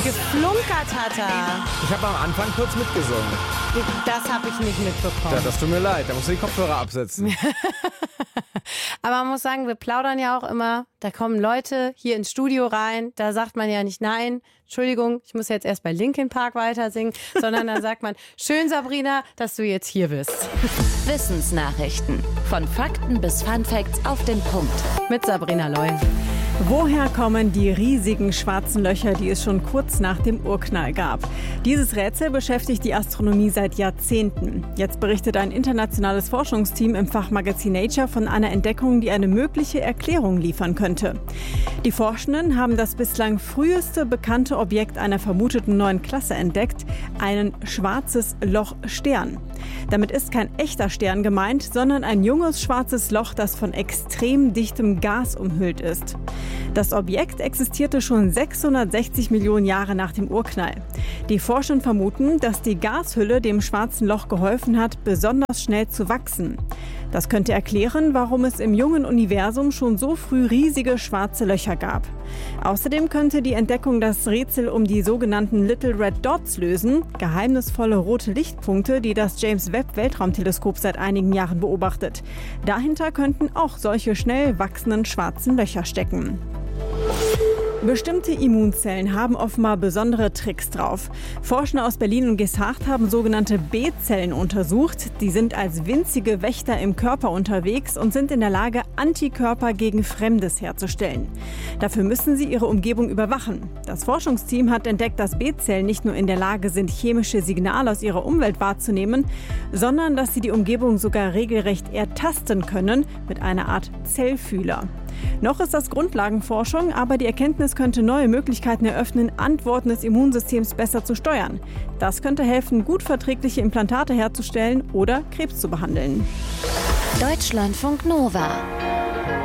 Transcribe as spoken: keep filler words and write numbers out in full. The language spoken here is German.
Geflunkert hat er. Ich habe am Anfang kurz mitgesungen. Das habe ich nicht mitbekommen. Ja, das tut mir leid. Da musst du die Kopfhörer absetzen. Aber man muss sagen, wir plaudern ja auch immer. Da kommen Leute hier ins Studio rein. Da sagt man ja nicht, nein, Entschuldigung, ich muss jetzt erst bei Linkin Park weiter singen. Sondern dann sagt man, schön Sabrina, dass du jetzt hier bist. Wissensnachrichten. Von Fakten bis Funfacts auf den Punkt. Mit Sabrina Loy. Woher kommen die riesigen schwarzen Löcher, die es schon kurz nach dem Urknall gab? Dieses Rätsel beschäftigt die Astronomie seit Jahrzehnten. Jetzt berichtet ein internationales Forschungsteam im Fachmagazin Nature von einer Entdeckung, die eine mögliche Erklärung liefern könnte. Die Forschenden haben das bislang früheste bekannte Objekt einer vermuteten neuen Klasse entdeckt, einen schwarzes Loch-Stern. Damit ist kein echter Stern gemeint, sondern ein junges schwarzes Loch, das von extrem dichtem Gas umhüllt ist. Das Objekt existierte schon sechshundertsechzig Millionen Jahre nach dem Urknall. Die Forscher vermuten, dass die Gashülle dem schwarzen Loch geholfen hat, besonders schnell zu wachsen. Das könnte erklären, warum es im jungen Universum schon so früh riesige schwarze Löcher gab. Außerdem könnte die Entdeckung das Rätsel um die sogenannten Little Red Dots lösen, geheimnisvolle rote Lichtpunkte, die das James Webb Weltraumteleskop seit einigen Jahren beobachtet. Dahinter könnten auch solche schnell wachsenden schwarzen Löcher stecken. Bestimmte Immunzellen haben offenbar besondere Tricks drauf. Forscher aus Berlin und Geesthacht haben sogenannte B-Zellen untersucht. Die sind als winzige Wächter im Körper unterwegs und sind in der Lage, Antikörper gegen Fremdes herzustellen. Dafür müssen sie ihre Umgebung überwachen. Das Forschungsteam hat entdeckt, dass B-Zellen nicht nur in der Lage sind, chemische Signale aus ihrer Umwelt wahrzunehmen, sondern dass sie die Umgebung sogar regelrecht ertasten können mit einer Art Zellfühler. Noch ist das Grundlagenforschung, aber die Erkenntnis könnte neue Möglichkeiten eröffnen, Antworten des Immunsystems besser zu steuern. Das könnte helfen, gut verträgliche Implantate herzustellen oder Krebs zu behandeln. Deutschlandfunk Nova